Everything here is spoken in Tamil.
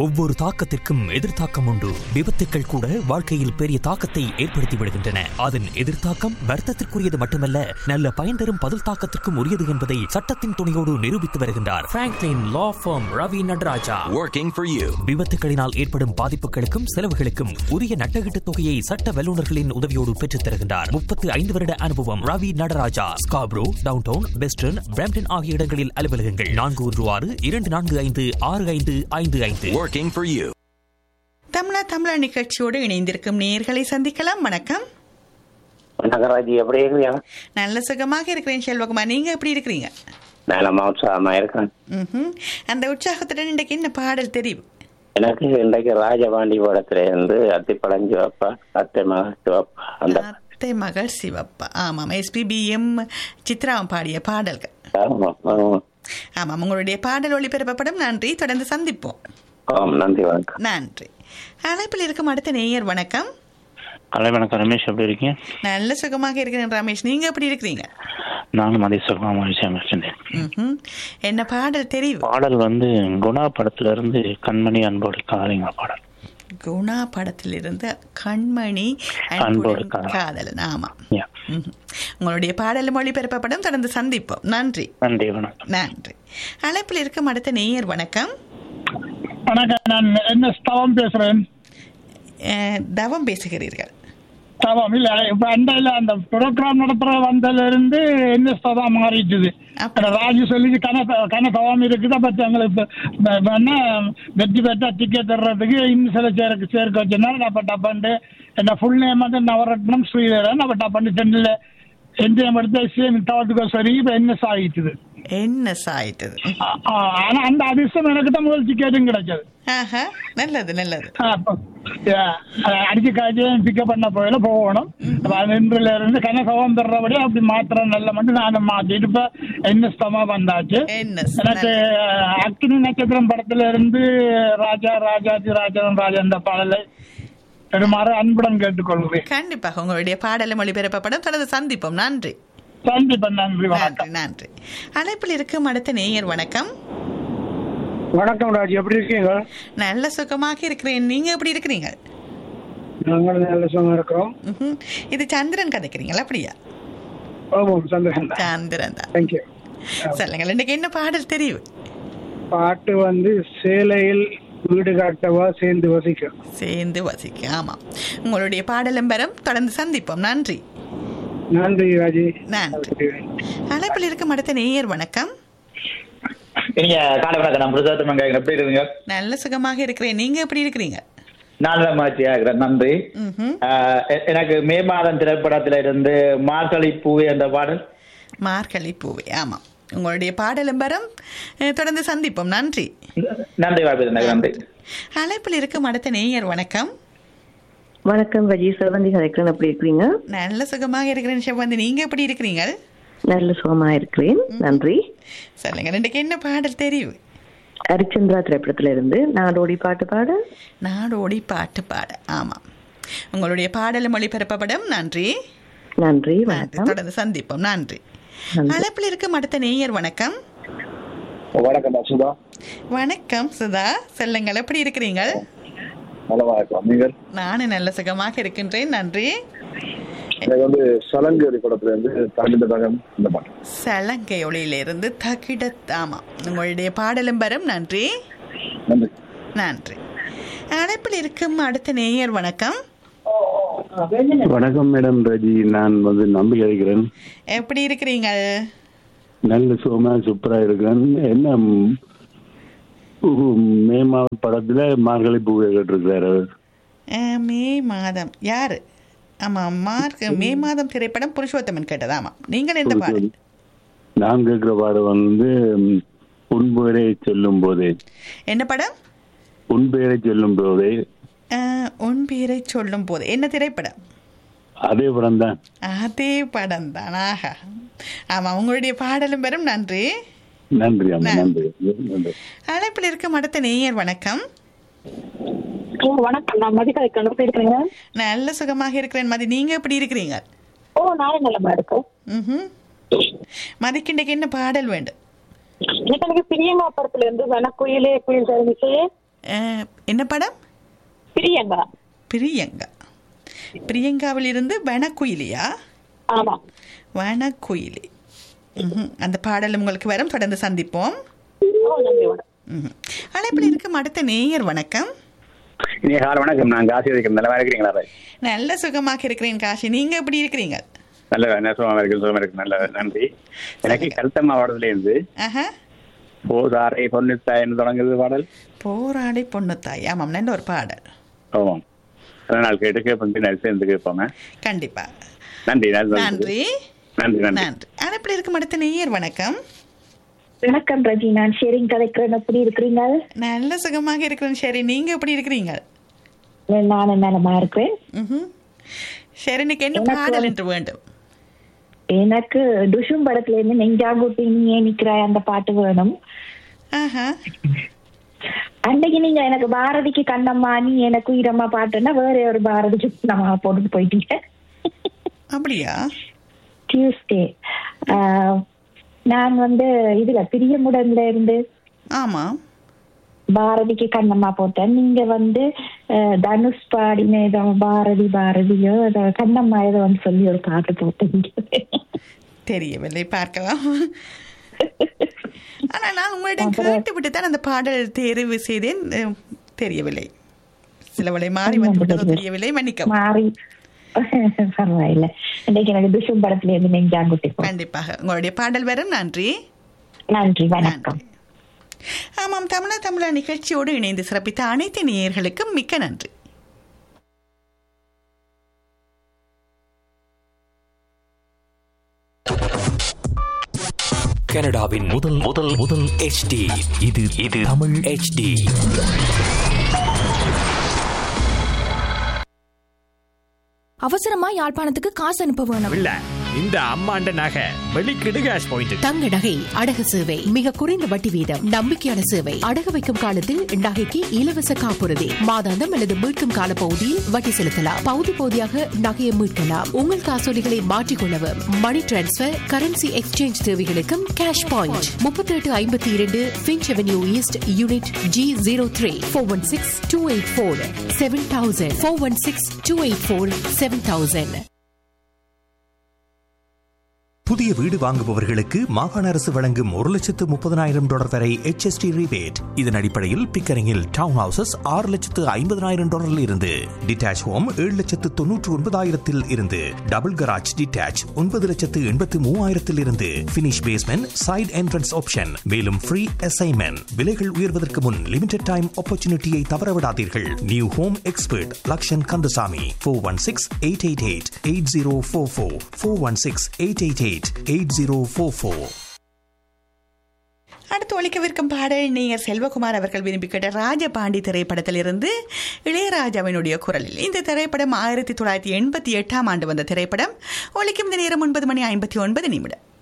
ஒவ்வொரு தாக்கத்திற்கும் எதிர்த்தாக்கம் உண்டு. விபத்துக்கள் கூட வாழ்க்கையில் பெரிய தாக்கத்தை ஏற்படுத்தி விடுகின்றன. அதன் எதிர்த்தாக்கம் வர்த்தத்திற்குரியது மட்டுமல்ல, நல்ல பயன் தரும் பதில் தாக்கத்திற்கும் உரியது என்பதை சட்டத்தின் துணையோடு நிரூபித்து வருகின்றார் Franklin law form Ravi Nataraja. Working for you. விபத்துகளினால் ஏற்படும் பாதிப்புகளுக்கும் செலவுகளுக்கும் உரிய நட்டகீட்டு தொகையை சட்ட வல்லுநர்களின் உதவியோடு பெற்றுத் தருகின்றார். 35 வருட அனுபவம். Ravi Nataraja. Scarborough, downtown, western, Brampton ஆகிய இடங்களில் அலுவலகங்கள். 416-245-6555. Working for you. தமிழா நிகழ்ச்சியோடு இணைந்திருக்கும் நேயர்களை சந்திக்கலாம். வணக்கம். நகராஜி, எப்படி இருக்கீங்க? நல்ல சுகமாக இருக்கிறேன் செல்வகுமார். நீங்க எப்படி இருக்கிறீங்க? நலமா உற்சாகமா இருக்கேன். அந்த உற்சாகத்துடன் இன்றைக்கு என்ன பாடல் தெரியும்? எனக்கு இன்றைக்கு ராஜபாண்டி படத்துல இருந்து அத்திப்படம் சிவப்பா அத்தை மகள் சிவப்பா, அந்த அத்தை மகள் சிவப்பா. ஆமாம், SPBM சித்ராவும் பாடிய பாடல்கள். ஆமாம், உங்களுடைய பாடல் ஒளிபரப்பப்படும். நன்றி, தொடர்ந்து சந்திப்போம். நன்றி, வணக்கம். நன்றி. அழைப்பில் இருக்கும் அடுத்த நேயர். வணக்கம். வணக்கம் ரமேஷ், எப்படி இருக்கீங்க? நல்ல சுகமாக இருக்கிறேன் ரமேஷ், நீங்க எப்படி இருக்கிறீங்க? நானும் அதே சுகமாக இருக்கேன். என்ன பாடல் தெரியும்? பாடல் குணா படத்துல இருந்து கண்மணி அன்போடு காதலிங்க பாடல். குணா படத்திலிருந்து கண்மணி அன்போடு காதலன். ஆமா, உங்களுடைய பாடல் மொழிபெயர்ப்பப்படும். தொடர்ந்து சந்திப்போம். நன்றி. நன்றி, வணக்கம். நன்றி. அழைப்பில் இருக்கும் அடுத்த நேயர். வணக்கம். வணக்கம், நான் என்ன தவம் பேசுறேன். தவம் பேசுகிறீர்கள்? தவம் இல்ல, இப்ப அந்த புரோகிராம் நடத்துற வந்ததுல இருந்து என்ன தவம் மாறிட்டுது. ராஜு சொல்லி கன தவம் இருக்குது. அப்ப எங்களுக்கு வெற்றி பெற்றா டிக்கெட் தர்றதுக்கு இன்னும் சில சேர்க்க வச்சிருந்தாரு. நான் டப்பாண்டு என்ன ஃபுல் நேம் நவரத்னம் ஸ்ரீதரன். அப்ப டப்பாண்டு சென்னில் எந்த எடுத்து சேம் தவத்துக்கு சரி. இப்ப என்ன சாயிட்டுது. ஆனா அந்த அதிர்ஷ்டம் எனக்கு தான் முதல் டிக்கெட்டும் கிடைச்சது. நல்லது நல்லது. அடிச்சு காய்ச்சி பிக்கப் பண்ண போயில போகணும். இன்றுல இருந்து கனசவம் தர்றபடி அப்படி மாத்திரம் நல்ல மட்டும் நான் மாத்திட்டு இப்ப என்ன வந்தாச்சு. எனக்கு அக்னி நட்சத்திரம் படத்துல இருந்து ராஜாதி ராஜா அந்த பாடலை பெருமாறு அன்புடன் கேட்டுக்கொள்கிறேன். கண்டிப்பாக உங்களுடைய பாடலை மொழிபெயர்ப்பப்படும். தொடர்ந்து சந்திப்போம். நன்றி. சந்திப்போம். நன்றி, வணக்கம். நன்றி. அழைப்பில் இருக்கும் அடுத்த நேயர். வணக்கம். வணக்கம் ராஜி, எப்படி இருக்கீங்க? நல்ல சுகமாக இருக்கிறேன். நீங்க எப்படி இருக்கிறீங்க? நாங்கள் நல்ல சுகமா இருக்கிறோம். இது சந்திரன் கதைக்கிறீங்களா? அப்படியா? ஆமாம், சந்திரன் தான். தேங்க்யூ. சொல்லுங்கள், இன்னைக்கு என்ன பாடல் தெரியும்? பாட்டு சேலையில் வீடு காட்டவா சேர்ந்து வசிக்க. ஆமா, உங்களுடைய பாடலும் பெறும். தொடர்ந்து சந்திப்போம். நன்றி. நன்றி ராஜி. நன்றி. அழைப்பில் இருக்கும் அடுத்த நேயர். வணக்கம். நல்ல சுகமாக இருக்கிறேன். நீங்க எப்படி இருக்கிறீங்க? நல்ல மகிழ்ச்சியா இருக்கிறேன். நன்றி. எனக்கு மே மாதம் திரைப்படத்தில இருந்து மார்கழி பூவே என்ற பாடல். மார்கழி பூவே. ஆமா, உங்களுடைய பாடலும் பெறும். தொடர்ந்து சந்திப்போம். நன்றி. நன்றி. நன்றி. அழைப்பில் இருக்கும் அடுத்த நேயர். வணக்கம். வணக்கம் ரஜி, செல்வந்தி கதைக்கிறேன். எப்படி இருக்கிறீங்க? நல்ல சுகமாக இருக்கிறேன் செல்வந்தி. நீங்க எப்படி இருக்கிறீங்க? நல்ல சுகமா இருக்கிறேன், நன்றி. சொல்லுங்க, இன்றைக்கு என்ன பாடல் தெரியும்? ஹரிச்சந்திரா திரைப்படத்துல இருந்து நாடோடி பாட்டு பாட. ஆமா, உங்களுடைய பாடல் மொழிபெயர்ப்பப்படும். நன்றி. நன்றி, வணக்கம். தொடர்ந்து சந்திப்போம். நன்றி. அழைப்பில் இருக்கும் அடுத்த நேயர். வணக்கம். வணக்கம் சுதா. வணக்கம் சுதா, சொல்லுங்கள், எப்படி இருக்கிறீங்க? நானும் நல்ல சுகமாக இருக்கின்றேன். நன்றி. சலங்கை படத்துல இருந்து சலங்கை ஒளியிலிருந்து தகிடத்தாமா, உங்களுடைய பாடலும் வரும். நன்றி. நன்றி. அழைப்பில் இருக்கும் அடுத்த நேயர். வணக்கம். வணக்கம் மேடம் ரஜி, நான் நம்பி இருக்கிறேன். எப்படி இருக்கிறீங்க? நல்ல சுகமா சூப்பரா இருக்கிறேன். என்ன மே மாதம் படத்துல மார்கழி பூவை கேட்டிருக்கிறாரு. மே மாதம் யாரு? ஆமா, மே மாதம் திரைப்படம் புருஷோத்தமன் கேட்டது. ஆமா, நீங்கள் எந்த பாடல்? நான் கேட்கிற பாடல் உன் பெயரை சொல்லும் போதே. என்ன படம்? உன் பெயரை சொல்லும் போதே. உன் பெயரை சொல்லும் போதே என்ன திரைப்படம்? அதே படம் தான். அதே படம் தான். ஆஹா, ஆமா, உங்களுடைய பாடலும் பெறும். நன்றி. நன்றி. அழைப்பில் இருக்கும் அடுத்த நேயர். வணக்கம். வணக்கம், நான் மதி கதைக்கிறேன். எப்படி இருக்கிறீங்க? நல்ல சுகமாக இருக்கிறேன் மதி, நீங்க எப்படி இருக்கிறீங்க? நானும் நல்லமா இருக்கேன். மதிக்கு இன்றைக்கு என்ன பாடல் வேண்டும்? எனக்கு பிரியங்கா படத்துல இருந்து வனக்குயிலே குயில் தெரிஞ்சிச்சு என்ன படம்? பிரியங்கா. பிரியங்கா. பிரியங்காவில் இருந்து வனக்குயிலியா? ஆமா, வனக்குயிலி. அந்த பாடல் உங்களுக்கு வரும். தொடர்ந்து சந்திப்போம். அழைப்பில் இருக்கும் அடுத்த நேயர். வணக்கம். வணக்கம். நான் காசி இருக்கிறேன். நல்லா இருக்கிறீங்களா? நல்ல சுகமாக இருக்கிறேன் காசி. நீங்க எப்படி இருக்கிறீங்க? நல்ல சுகமாக இருக்கு. நல்ல நன்றி. எனக்கு கருத்தம்மா பாடத்துல இருந்து போராடை பொண்ணுத்தாய் என்று தொடங்குது பாடல். போராடை பொண்ணுத்தாய். ஆமாம், நல்ல ஒரு பாடல். ஆமாம், நாள் கேட்டு கேட்போம், சேர்ந்து கேட்போங்க. கண்டிப்பா. நன்றி நன்றி நன்றி நன்றி. அழைப்பில் இருக்கும் அடுத்த நேயர். வணக்கம். வணக்கம் ரஜி, நான் ஷேரிங் கதைக்கிறேன். எப்படி இருக்கிறீங்க? நல்ல சுகமாக இருக்கிறேன் ஷேரி. நீங்க எப்படி இருக்கிறீங்க? நானும் நலமா இருக்கிறேன். ஷேரினுக்கு என்ன பாடல் என்று வேண்டும்? எனக்கு டுஷும் படத்துல இருந்து நெஞ்சாங்குட்டி நீ நிக்கிறாய் அந்த பாட்டு வேணும். அன்னைக்கு நீங்க எனக்கு பாரதிக்கு கண்ணம்மா நீ எனக்கு உயிரம்மா பாட்டுன்னா வேற ஒரு பாரதிக்கு நம்ம போட்டு போயிட்டீங்க. அப்படியா? டியூஸ்டே நான் இதுல பிரியமுடன்ல இருந்து ஆமா பாரதிக்கு கண்ணம்மா போட்டேன். நீங்க தனுஷ் பாடின ஏதோ பாரதியோ கண்ணம்மா ஏதோ சொல்லி ஒரு பாட்டு போட்டீங்க. தெரியவில்லை, பார்க்கலாம். ஆனா நான் உங்களிடம் கேட்டுவிட்டு தான் அந்த பாடல் தேர்வு செய்தேன். தெரியவில்லை, சிலவளை மாறி வந்து தெரியவில்லை, மன்னிக்கவும். மாறி பரவாயில்ல. இன்னைக்கு எனக்கு துஷும் படத்துல இருந்து நெஞ்சாங்குட்டி. கண்டிப்பாக உங்களுடைய பாடல் வரும். நன்றி நன்றி, வணக்கம். ஆமாம், தமிழா நிகழ்ச்சியோடு இணைந்து சிறப்பித்த அனைத்து நேயர்களுக்கும் மிக்க நன்றி. கனடாவின் முதல் முதல் முதல் HD. இது தமிழ் HD. அவசரமா யாழ்ப்பாணத்துக்கு காசு அனுப்ப வேணும். இல்ல, இந்த அம்மாண்ட நகை வெளிக்கிடு கேஷ் பாயிண்ட். தங்க நகை அடகு சேவை மிக குறைந்த வட்டி வீதம், நம்பிக்கையான சேவை. அடகு வைக்கும் காலத்தில் நகைக்கு இலவச காப்புறுதி, மாதாந்தம் அல்லது மீட்கும் கால பகுதியில் வட்டி செலுத்தலாம். பகுதி பகுதியாக நகையை மீட்கலாம். உங்கள் காசோலிகளை மாற்றிக்கொள்ளவும், மணி டிரான்ஸ்பர், கரன்சி எக்ஸ்சேஞ்ச் தேவைகளுக்கும் cash point. 3852 Finch Avenue East, Unit G03, 416-284-7000, 416-284-7000. புதிய வீடு வாங்குபவர்களுக்கு மாகாண அரசு வழங்கும் $1,30,000 வரை HST ரிபேட். இதன் அடிப்படையில் பிக்கரிங்கில் டவுன் ஹவுசஸ் $6,50,000 இருந்து, டிட்டாச் ஹோம் $7,99,000 இருந்து, டபுள் கராஜ் டிட்டாச் $9,83,000 இருந்து, finish basement side entrance option. மேலும் ஃப்ரீ அசைன்மெண்ட். விலைகள் உயர்வதற்கு முன் லிமிடெட் டைம் ஆப்பர்ச்சுனிட்டியை தவறவிடாதீர்கள். New home expert Lakshan Kandasamy. 416-888-8044, 416-888-8044. அடுத்து ஒலிக்கவிருக்கும் பாடல் நேயர் செல்வகுமார் அவர்கள் விரும்பி கேட்ட ராஜபாண்டி திரைப்படத்திலிருந்து இளையராஜாவினுடைய குரலில். இந்த திரைப்படம் 1988 வந்த திரைப்படம். ஒலிக்கும் இந்த நேரம் 9:59